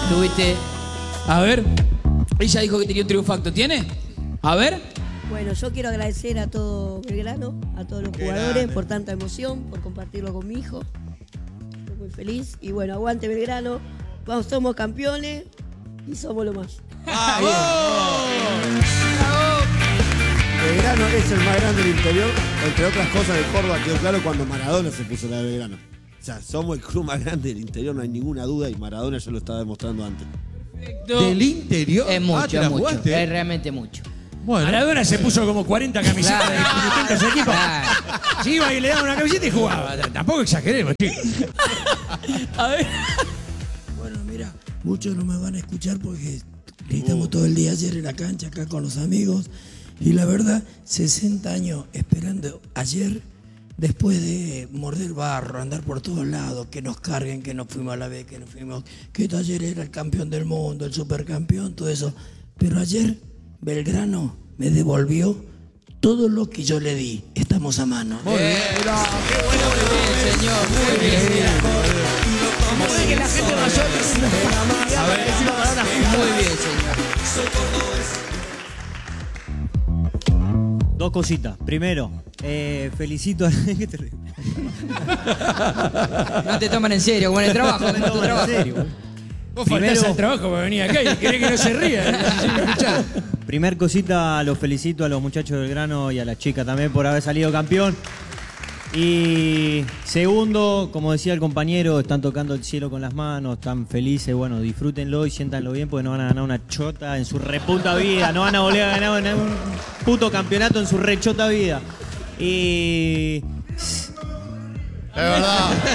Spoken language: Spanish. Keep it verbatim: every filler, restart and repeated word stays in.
Tuviste... A ver, ella dijo que tenía un triunfacto. ¿Tiene? A ver. Bueno, yo quiero agradecer a todo Belgrano, a todos los jugadores por tanta emoción, por compartirlo con mi hijo. Estoy muy feliz. Y bueno, aguante Belgrano. Vamos, somos campeones y somos lo más. ¡Bravo! Belgrano es el más grande del interior, entre otras cosas de Córdoba, quedó claro cuando Maradona se puso la de Belgrano. O sea, somos el club más grande del interior, no hay ninguna duda, y Maradona ya lo estaba demostrando antes. Perfecto. ¿Del interior? Es mucho, Ah, ¿te es la mucho. jugaste? Es realmente mucho. Bueno. Maradona se puso como cuarenta camisetas de Claro. distintos equipos. Claro. Se iba y le daba una camiseta y jugaba. Tampoco exageremos, chicos. A ver. Bueno, mira, muchos no me van a escuchar porque gritamos todo el día ayer en la cancha acá con los amigos. Y la verdad, sesenta años esperando ayer, después de morder barro, andar por todos lados, que nos carguen, que nos fuimos a la B, que nos fuimos, que Taller era el campeón del mundo, el supercampeón, todo eso. Pero ayer Belgrano me devolvió todo lo que yo le di. Estamos a mano. Muy bien. Qué bueno, muy bien, señor. Muy bien. ¿Cómo es que la gente mayor... A ver, muy bien, señor. Dos cositas. Primero, eh, felicito a... ¿Qué te ríes? No te toman en serio, como en el trabajo. No me en tu toman en trabajo. serio. Vos Primero- faltás al trabajo para venir acá y querés que no se ría. No sé si me escuchás. Primer cosita, los felicito a los muchachos del Grano y a la chica también por haber salido campeón. Y segundo, como decía el compañero, están tocando el cielo con las manos, están felices, bueno, disfrútenlo y siéntanlo bien porque no van a ganar una chota en su reputa vida, no van a volver a ganar un puto campeonato en su rechota vida. Y... Es verdad.